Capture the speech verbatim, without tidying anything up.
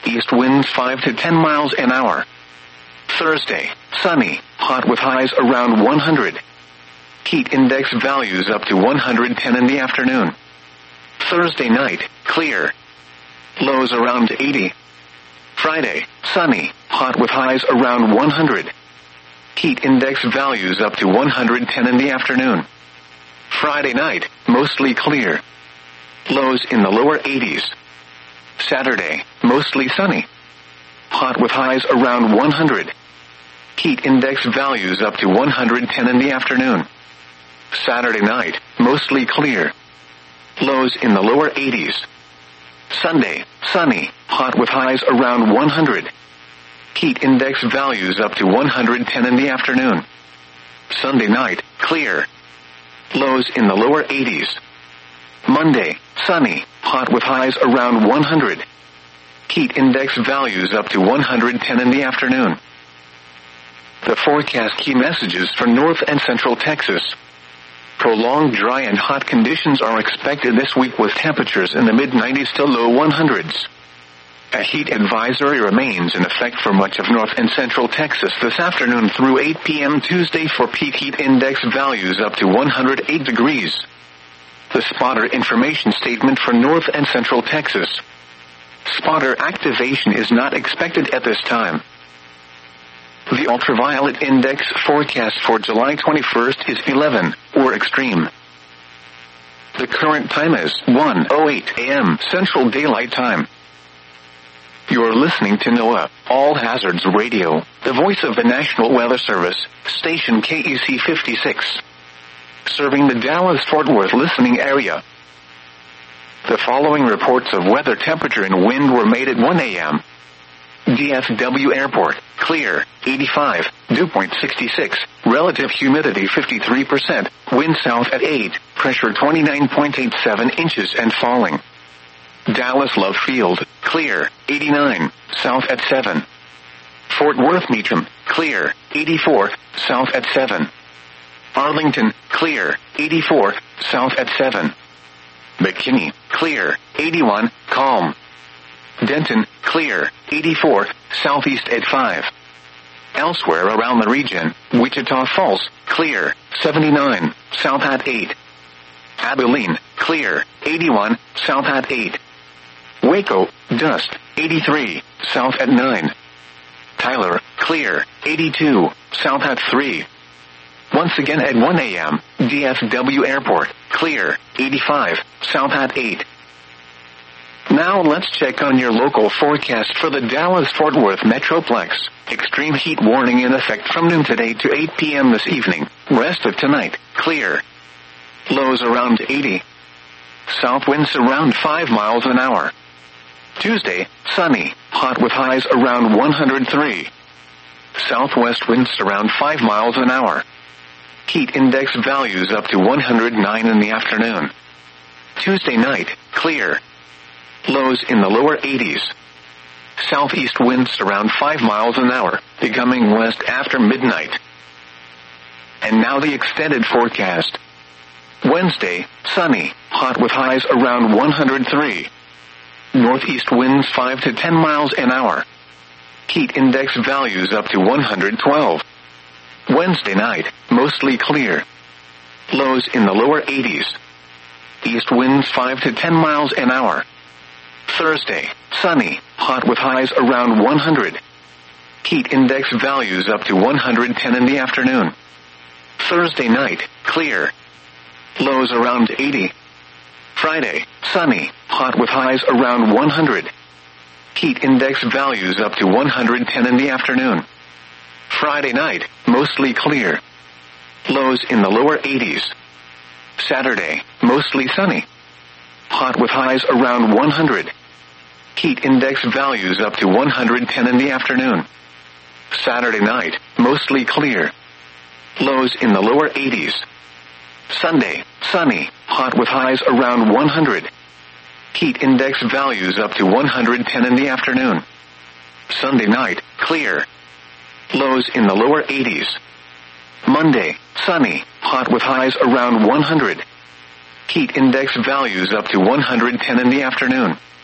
east winds five to ten miles an hour. Thursday, sunny, hot with highs around one hundred. Heat index values up to one hundred ten in the afternoon. Thursday night, clear. Lows around eighty. Friday, sunny, hot with highs around one hundred. Heat index values up to one hundred ten in the afternoon. Friday night, mostly clear. Lows in the lower eighties. Saturday, mostly sunny. Hot with highs around one hundred. Heat index values up to one hundred ten in the afternoon. Saturday night, mostly clear. Lows in the lower eighties. Sunday, sunny, hot with highs around one hundred. Heat index values up to one hundred ten in the afternoon. Sunday night, clear. Lows in the lower eighties. Monday, sunny, hot with highs around one hundred. Heat index values up to one hundred ten in the afternoon. The forecast key messages for North and Central Texas. Prolonged dry and hot conditions are expected this week with temperatures in the mid nineties to low hundreds. A heat advisory remains in effect for much of North and Central Texas this afternoon through eight p.m. Tuesday for peak heat index values up to one hundred eight degrees. The spotter information statement for North and Central Texas. Spotter activation is not expected at this time. The ultraviolet index forecast for July twenty-first is eleven, or extreme. The current time is one oh eight a.m. Central Daylight Time. You're listening to NOAA, All Hazards Radio, the voice of the National Weather Service, station K E C fifty-six. Serving the Dallas-Fort Worth listening area. The following reports of weather, temperature, and wind were made at one a.m. D F W Airport, clear, eighty-five, dew point sixty-six, relative humidity fifty-three percent, wind south at eight, pressure twenty-nine point eight seven inches and falling. Dallas Love Field, clear, eighty-nine, south at seven. Fort Worth Meacham, clear, eighty-four, south at seven. Arlington, clear, eighty-four, south at seven. McKinney, clear, eighty-one, calm. Denton, clear, eighty-four, southeast at five. Elsewhere around the region, Wichita Falls, clear, seventy-nine, south at eight. Abilene, clear, eighty-one, south at eight. Waco, dust, eighty-three, south at nine. Tyler, clear, eighty-two, south at three. Once again at one a.m., D F W Airport, clear, eighty-five, south at eight. Now let's check on your local forecast for the Dallas-Fort Worth Metroplex. Extreme heat warning in effect from noon today to eight p.m. this evening. Rest of tonight, clear. Lows around eighty. South winds around five miles an hour. Tuesday, sunny, hot with highs around one hundred three. Southwest winds around five miles an hour. Heat index values up to one hundred nine in the afternoon. Tuesday night, clear. Lows in the lower eighties. Southeast winds around five miles an hour, becoming west after midnight. And now the extended forecast. Wednesday, sunny, hot with highs around one hundred three. Northeast winds five to ten miles an hour. Heat index values up to one hundred twelve. Wednesday night, mostly clear. Lows in the lower eighties. East winds five to ten miles an hour. Thursday, sunny, hot with highs around one hundred. Heat index values up to one hundred ten in the afternoon. Thursday night, clear. Lows around eighty. Friday, sunny, hot with highs around one hundred. Heat index values up to one hundred ten in the afternoon. Friday night, mostly clear. Lows in the lower eighties. Saturday, mostly sunny. Hot with highs around one hundred. Heat index values up to one hundred ten in the afternoon. Saturday night, mostly clear. Lows in the lower eighties. Sunday, sunny, hot with highs around one hundred. Heat index values up to one hundred ten in the afternoon. Sunday night, clear. Lows in the lower eighties. Monday, sunny, hot with highs around one hundred. Heat index values up to one hundred ten in the afternoon.